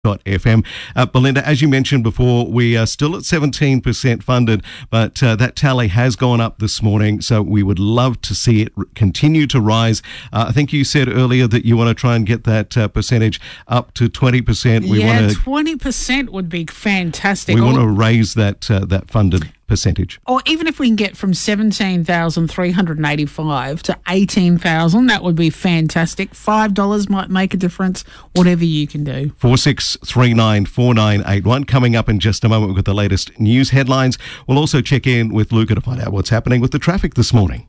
FM. Belinda, as you mentioned before, we are still at 17% funded, but that tally has gone up this morning, so we would love to see it continue to rise. I think you said earlier that you want to try and get that percentage up to 20%. 20% would be fantastic. We want to raise that funded percentage. Or even if we can get from 17,385 to 18,000, that would be fantastic. $5 might make a difference, whatever you can do. 46394981. Coming up in just a moment with the latest news headlines. We'll also check in with Luca to find out what's happening with the traffic this morning.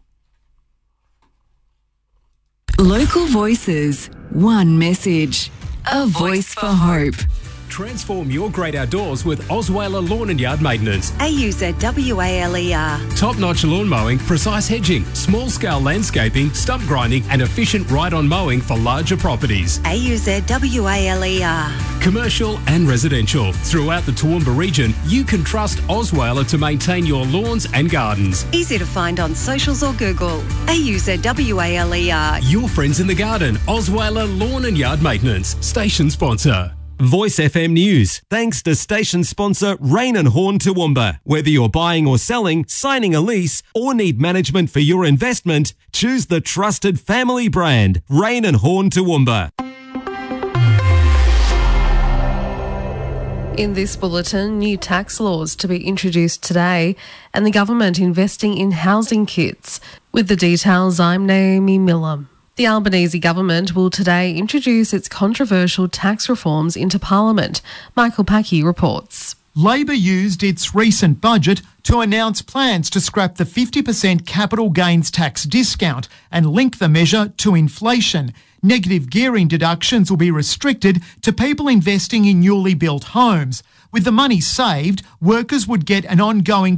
Local voices, one message, a voice for hope. Transform your great outdoors with Osweiler Lawn and Yard Maintenance. AUZWALER. Top-notch lawn mowing, precise hedging, small-scale landscaping, stump grinding and efficient ride-on mowing for larger properties. AUZWALER. Commercial and residential. Throughout the Toowoomba region, you can trust Osweiler to maintain your lawns and gardens. Easy to find on socials or Google. AUZWALER. Your friends in the garden. Osweiler Lawn and Yard Maintenance. Station sponsor. Voice FM News. Thanks to station sponsor Rain and Horn Toowoomba. Whether you're buying or selling, signing a lease, or need management for your investment, choose the trusted family brand, Rain and Horn Toowoomba. In this bulletin, new tax laws to be introduced today and the government investing in housing kits. With the details, I'm Naomi Miller. The Albanese government will today introduce its controversial tax reforms into Parliament. Michael Packey reports. Labor used its recent budget to announce plans to scrap the 50% capital gains tax discount and link the measure to inflation. Negative gearing deductions will be restricted to people investing in newly built homes. With the money saved, workers would get an ongoing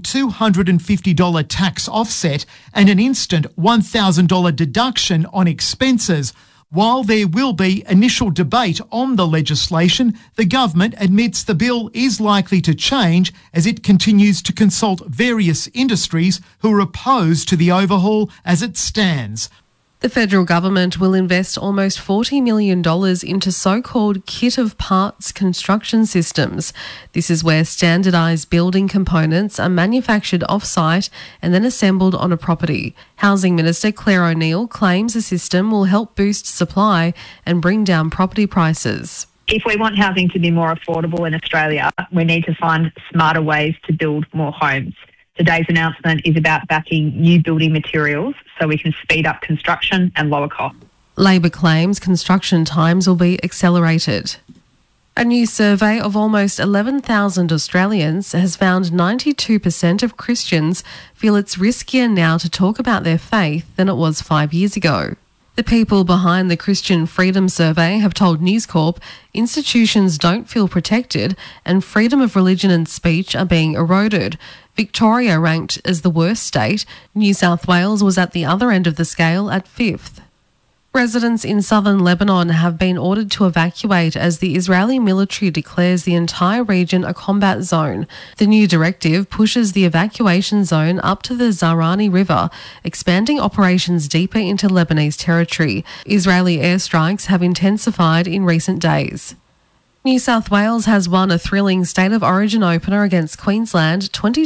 $250 tax offset and an instant $1,000 deduction on expenses. While there will be initial debate on the legislation, the government admits the bill is likely to change as it continues to consult various industries who are opposed to the overhaul as it stands. The federal government will invest almost $40 million into so-called kit of parts construction systems. This is where standardised building components are manufactured off-site and then assembled on a property. Housing Minister Claire O'Neil claims the system will help boost supply and bring down property prices. If we want housing to be more affordable in Australia, we need to find smarter ways to build more homes. Today's announcement is about backing new building materials so we can speed up construction and lower costs. Labor claims construction times will be accelerated. A new survey of almost 11,000 Australians has found 92% of Christians feel it's riskier now to talk about their faith than it was 5 years ago. The people behind the Christian Freedom Survey have told News Corp institutions don't feel protected and freedom of religion and speech are being eroded. Victoria ranked as the worst state. New South Wales was at the other end of the scale at 5th. Residents in southern Lebanon have been ordered to evacuate as the Israeli military declares the entire region a combat zone. The new directive pushes the evacuation zone up to the Zahrani River, expanding operations deeper into Lebanese territory. Israeli airstrikes have intensified in recent days. New South Wales has won a thrilling State of Origin opener against Queensland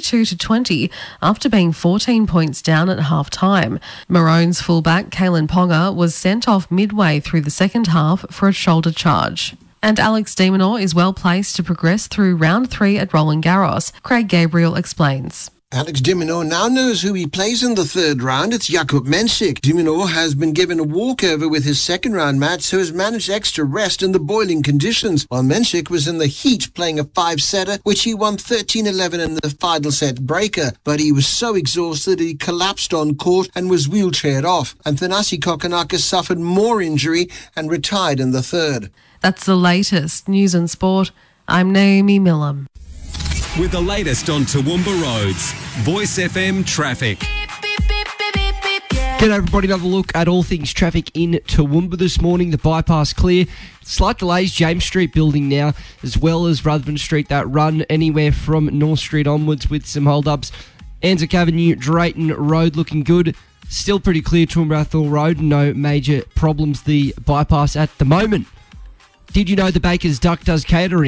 22-20 after being 14 points down at half-time. Maroons fullback Kalen Ponga was sent off midway through the second half for a shoulder charge. And Alex de Minaur is well placed to progress through round 3 at Roland Garros. Craig Gabriel explains. Alex de Minaur now knows who he plays in the third round. It's Jakub Mensik. De Minaur has been given a walkover with his second round match, so has managed extra rest in the boiling conditions, while Mensik was in the heat playing a 5-setter, which he won 13-11 in the final set breaker. But he was so exhausted he collapsed on court and was wheelchaired off. And Thanasi Kokonakis suffered more injury and retired in the third. That's the latest news and sport. I'm Naomi Miller. With the latest on Toowoomba roads, Voice FM traffic. G'day everybody, another look at all things traffic in Toowoomba this morning. The bypass clear. Slight delays, James Street building now, as well as Rutherford Street, that run anywhere from North Street onwards with some hold-ups. Anzac Avenue, Drayton Road looking good. Still pretty clear Toowoomba Athol Road, no major problems the bypass at the moment. Did you know the Baker's Duck does catering?